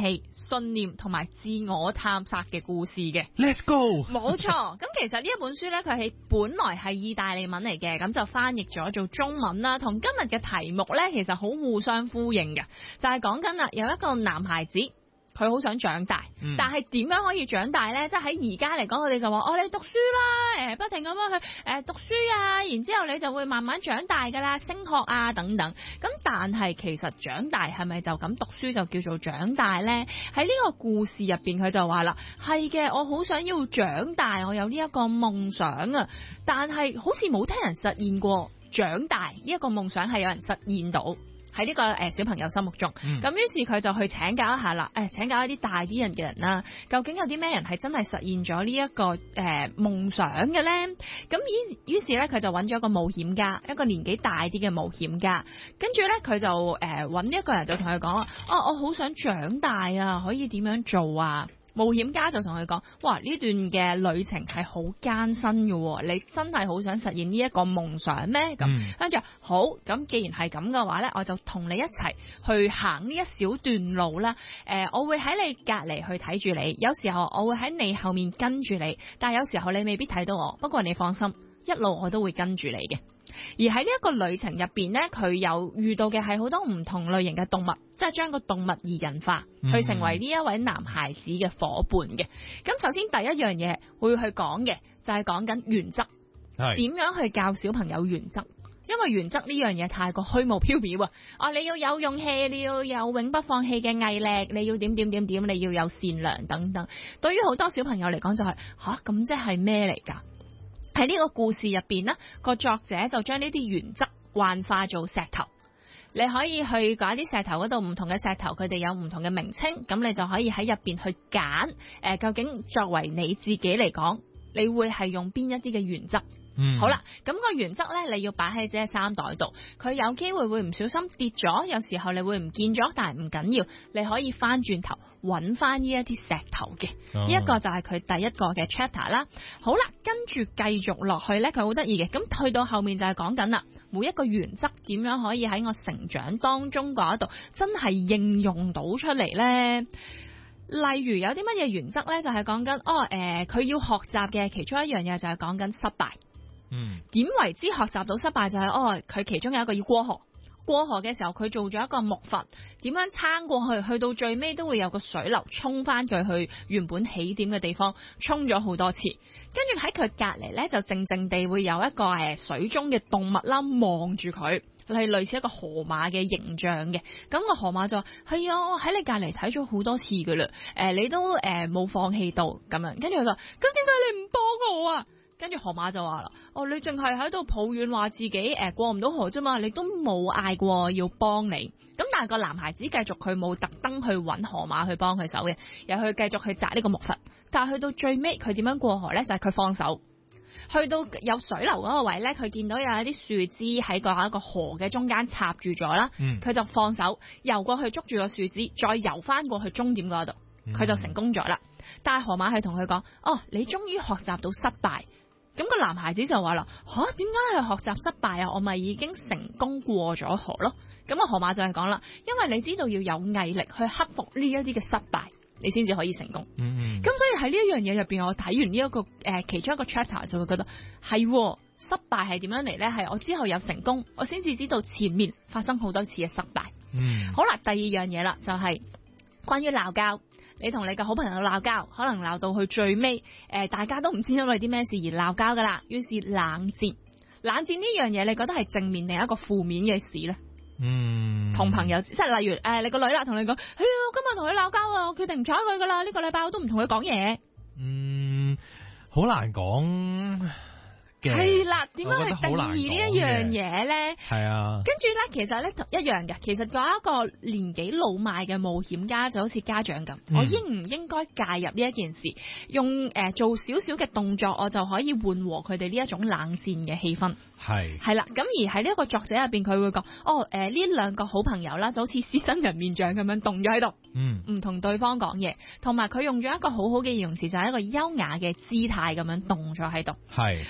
氣、信念同埋自我探索嘅故事嘅。 Let's go。 冇錯，咁其實呢一本書咧，佢係本來係意大利文嚟嘅，咁就翻譯咗做中文啦。同今日嘅題目咧，其實好互相呼應嘅，就係講緊啦，有一個男孩子。佢好想長大，但係點樣可以長大咧？即係喺而家嚟講，我哋就話你讀書啦，不停咁樣去讀書啊，然之後你就會慢慢長大噶啦，升學啊等等。咁但係其實長大係咪就咁讀書就叫做長大咧？喺呢個故事入邊，佢就話啦，係嘅，我好想要長大，我有呢一個夢想啊，但係好似冇聽人實現過長大呢一個夢想係有人實現到。喺呢個小朋友心目中，咁於是佢就去請教一下啦，請教一啲大啲人嘅人啦，究竟有啲咩人係真係實現咗呢一個夢想嘅咧？咁於是咧，佢就揾咗一個冒險家，一個年紀大啲嘅冒險家，跟住咧佢就揾一個人就同佢講話，我好想長大啊，可以點樣做啊？冒險家就同佢講，哇！呢段嘅旅程係好艱辛嘅，你真係好想實現呢一個夢想咩？咁跟住好，咁既然係咁嘅話咧，我就同你一齊去行呢一小段路啦。我會喺你隔離去睇住你，有時候我會喺你後面跟住你，但係有時候你未必睇到我。不過你放心，一路我都會跟住你嘅。而喺呢一個旅程入邊咧，佢有遇到嘅係好多唔同類型嘅動物，即係將個動物擬人化，去成為呢一位男孩子嘅夥伴嘅。咁首先第一樣嘢會去講嘅就係講緊原則，點樣去教小朋友原則？因為原則呢樣嘢太過虛無縹緲啊！你要有勇氣，你要有永不放棄嘅毅力，你要點，你要有善良等等。對於好多小朋友嚟講就係咁即係咩嚟㗎？喺呢個故事入邊呢，個作者就將呢啲原則幻化做石頭，你可以去揀啲石頭嗰度，唔同嘅石頭佢哋有唔同嘅名稱，咁你就可以喺入邊去揀究竟作為你自己嚟講，你會係用邊一啲嘅原則？好啦，咁個原則咧，你要擺喺自己衫袋度，佢有機會會唔小心跌咗，有時候你會唔見咗，但係唔緊要，你可以翻轉頭揾翻呢一啲石頭嘅。呢一個就係佢第一個嘅 chapter 啦。好啦，跟住繼續落去咧，佢好得意嘅，咁去到後面就係講緊啦，每一個原則點樣可以喺我成長當中嗰度真係應用到出嚟咧？例如有啲乜嘢原則咧，就係講緊佢要學習嘅其中一樣嘢就係講緊失敗。點為之學習到失敗就係佢其中有一個要過河嘅時候，佢做咗一個木筏，點樣撐過去到最尾都會有個水流沖翻佢去原本起點嘅地方，沖咗好多次。跟住喺佢隔離咧，就靜靜地會有一個水中嘅動物啦，望住佢，係類似一個河馬嘅形象嘅。咁個河馬就話：係啊，我喺你隔離睇咗好多次噶啦，你都冇放棄到咁樣。跟住佢話：咁點解你唔幫我啊？跟住河馬就話啦，你淨係喺度抱怨話自己過唔到河啫嘛，你都冇嗌過要幫你。咁但係個男孩子繼續佢冇特登去揾河馬去幫佢手嘅，又去繼續去摘呢個木筏。但係去到最尾佢點樣過河咧？就係佢放手，去到有水流嗰個位咧，佢見到有一啲樹枝喺一個河嘅中間插住咗啦，佢就放手游過去捉住個樹枝，再游翻過去終點嗰度，佢就成功咗啦。但係河馬係同佢講：你終於學習到失敗。咁個男孩子就話啦，點解係學習失敗啊？我咪已經成功過咗河咯。咁個河馬就係講啦，因為你知道要有毅力去克服呢一啲嘅失敗，你先至可以成功。咁所以喺呢一樣嘢入邊，我睇完呢一個其中一個 chapter 就會覺得係失敗係點樣嚟咧？係我之後有成功，我先至知道前面發生好多次嘅失敗。好啦，第二樣嘢啦，就係關於鬧交。你同你嘅好朋友鬧交，可能鬧到去最尾，大家都唔知因為啲咩事而鬧交噶啦。於是冷戰呢樣嘢，你覺得係正面定係一個負面嘅事咧？同朋友即係例如你個女啦，同你講，我今日同佢鬧交啊，我決定唔睬佢噶啦，呢個禮拜我都唔同佢講嘢。 好難講。 係啦，點樣去定義呢一樣嘢咧？ 係啊，跟住咧，其實咧一樣嘅。其實嗰一個年紀老邁嘅冒險家就好似家長咁，我應唔應該介入呢一件事？用做少少嘅動作，我就可以緩和佢哋呢一種冷戰嘅氣氛。係啦，咁而喺呢一個作者入邊，佢會講呢兩個好朋友啦，就好似獅身人面像咁樣凍咗喺度，唔同對方講嘢，同埋佢用咗一個好好嘅形容詞，就係一個優雅嘅姿態咁樣凍咗喺度。係去到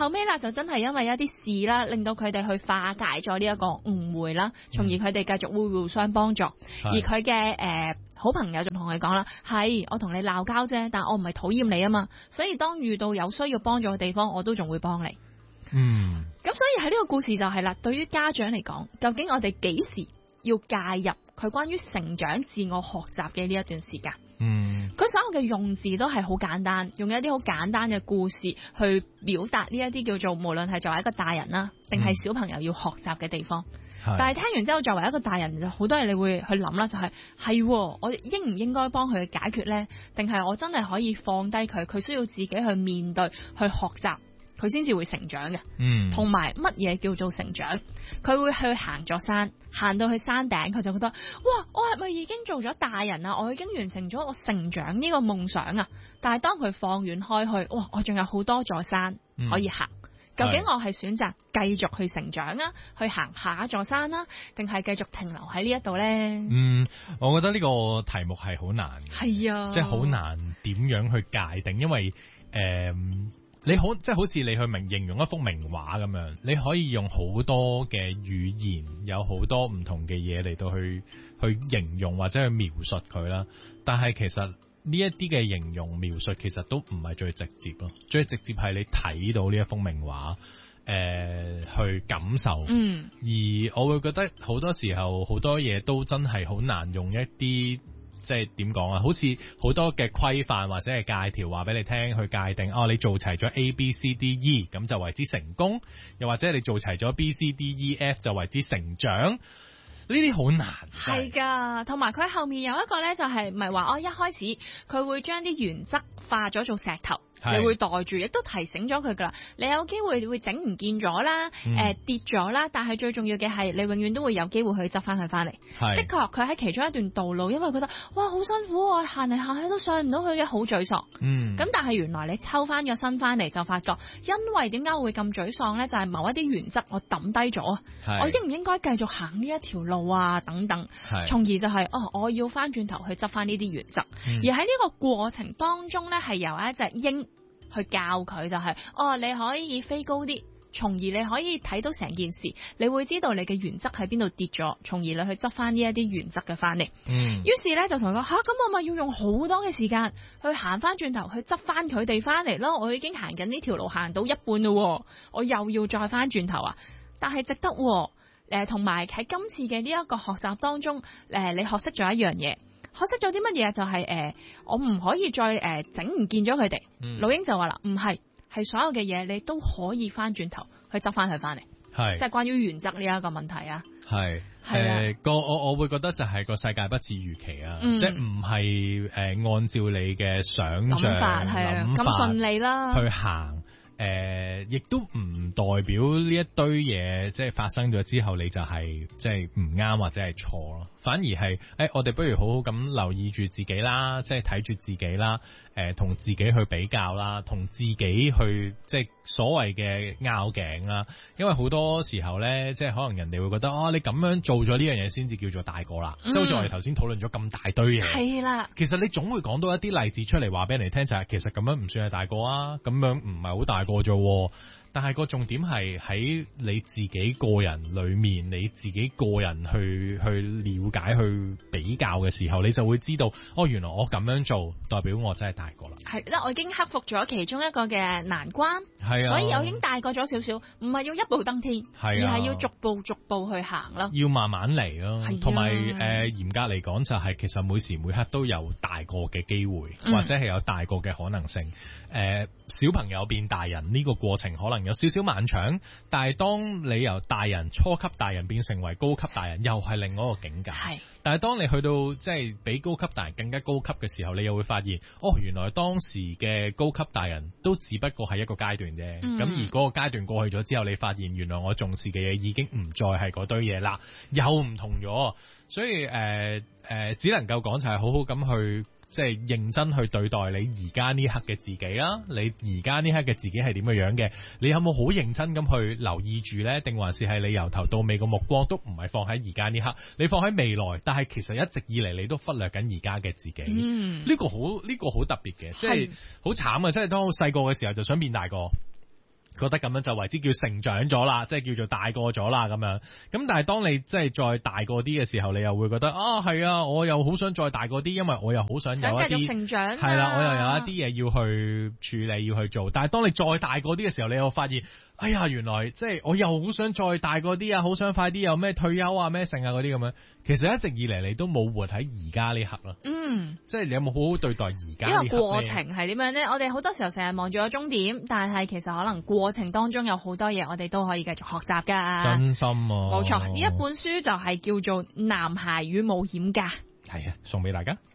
後尾啦就真係因為一啲事啦，令到佢哋去化解咗呢一個誤會啦，從而佢哋繼續會互相幫助。而佢嘅好朋友仲同佢講啦，係我同你鬧交啫，但我唔係討厭你啊嘛，所以當遇到有需要幫助嘅地方，我都仲會幫你。咁所以喺呢個故事就係啦，對於家長嚟講，究竟我哋幾時要介入佢關於成長自我學習嘅呢一段時間？佢所有嘅用字都係好簡單，用一啲好簡單嘅故事去表達呢一啲叫做無論係作為一個大人啦，定係小朋友要學習嘅地方。但係聽完之後，作為一個大人，就好多嘢你會去諗啦，就係我應唔應該幫佢解決呢？定係我真係可以放低佢？佢需要自己去面對、去學習，佢先至會成長嘅。同埋乜嘢叫做成長？佢會去行咗山，行到去山頂，佢就覺得哇，我係咪已經做咗大人啊？我已經完成咗我成長呢個夢想啊！但係當佢放遠開去，哇，我仲有好多座山可以行。究竟我係選擇繼續去成長啊，去行下一座山啦，定係繼續停留喺呢一度呢？ 我覺得呢個題目係好難嘅， 係啊， 即係好難點樣去界定，因為你好即係好似你去形容一幅名畫咁樣，你可以用好多嘅語言，有好多唔同嘅嘢嚟到去形容或者去描述佢啦，但係其實呢一啲嘅形容描述其實都唔係最直接咯，最直接係你睇到呢一幅名畫，去感受。而我會覺得好多時候好多嘢都真係好難用一啲即係點講啊，好似好多嘅規範或者係戒條話俾你聽去界定，你做齊咗 A B C D E 咁就為之成功，又或者你做齊咗 B C D E F 就為之成長。呢啲好難， 係㗎，同埋佢後面有一個咧，就係唔係話一開始佢會將啲原則化咗做石頭，你會袋住，亦都提醒咗佢㗎啦。你有機會整唔見咗啦，跌咗啦，但係最重要嘅係你永遠都會有機會去執翻佢翻嚟。的確，佢喺其中一段道路，因為覺得哇好辛苦，我行嚟行去都上唔到去嘅，好沮喪。咁但係原來你抽翻個身翻嚟，就發覺因為點解會咁沮喪咧？就係某一啲原則我抌低咗，我應唔應該繼續行呢一條路啊？等等，從而就係我要翻轉頭去執翻呢啲原則。而喺呢個過程當中咧，係由一隻鷹去教佢，就係你可以飛高啲，從而你可以睇到成件事，你會知道你嘅原則喺邊度跌咗，從而你去執翻呢一啲原則嘅翻嚟。於是咧就同佢講咁我咪要用好多嘅時間去行翻轉頭去執翻佢哋翻嚟咯。我已經行緊呢條路行到一半咯，我又要再翻轉頭啊！但係值得同埋喺今次嘅呢一個學習當中，你學識咗一樣嘢，學識咗啲乜嘢？就係我唔可以再整唔見咗佢哋。老鷹就話啦，唔係所有嘅嘢你都可以翻轉頭去執翻佢翻嚟，即係關於原則呢一個問題啊。 我會覺得就係個世界不似預期啊，即係唔係按照你嘅想像諗法咁順利啦去行。亦都唔代表呢一堆嘢即係發生咗之後你就係即係唔啱或者係錯咯，反而係我哋不如好好咁留意住自己啦，即係睇住自己啦，同自己去比較啦，同自己去即係所謂嘅拗頸啦，因為好多時候咧，即係可能人哋會覺得你咁樣做咗呢樣嘢先至叫做大個啦，即係好似我哋頭先討論咗咁大堆嘢，係啦，其實你總會講到一啲例子出嚟話俾人哋聽，就係其實咁樣唔算係大個啊，咁樣唔係好大個啫，但係個重點係喺你自己個人裏面，你自己個人去了解、去比較嘅時候，你就會知道，原來我咁樣做，代表我真係大個啦。係啦，我已經克服咗其中一個嘅難關，所以我已經大個咗少少，唔係要一步登天，而係要逐步逐步去行咯。要慢慢嚟咯，同埋嚴格嚟講就係其實每時每刻都有大個嘅機會，或者係有大個嘅可能性。小朋友變大人呢個過程可能有少少漫長，但係當你由大人、初級大人變成為高級大人，又係另外一個境界。但係當你去到即係比高級大人更加高級嘅時候，你又會發現，原來當時嘅高級大人都只不過係一個階段啫。咁而嗰個階段過去咗之後，你發現原來我重視嘅嘢已經唔再係嗰堆嘢啦，又唔同咗。所以只能夠講就係好好咁去。即係認真去對待你而家呢刻嘅自己啦，你而家呢刻嘅自己係點嘅樣嘅？你有冇好認真咁去留意住呢？定還是係你由頭到尾個目光都唔係放喺而家呢刻，你放喺未來，但係其實一直以嚟你都忽略緊而家嘅自己。呢個好特別嘅，即係好慘啊！即係當我細個嘅時候就想變大個。 覺得咁樣就為之叫成長咗啦，即係叫做大個咗啦咁樣。咁但係當你即係再大個啲嘅時候，你又會覺得係啊，我又好想再大個啲，因為我又好想有一啲成長係啦，我又有一啲嘢要去處理要去做。但係當你再大個啲嘅時候，你又發現，哎呀，原來即係我又好想再大個啲啊，好想快啲有咩退休啊咩剩啊嗰啲咁樣。其實一直以嚟你都冇活喺而家呢刻啦。即係你有冇好好對待而家呢刻？ 呢個過程係點樣呢？我哋好多時候成日望住個終點，但係其實可能過程當中有好多嘢，我哋都可以繼續學習㗎。 真心啊！ 冇錯，呢一本書就係叫做《男孩與冒險家》。 係啊，送俾大家。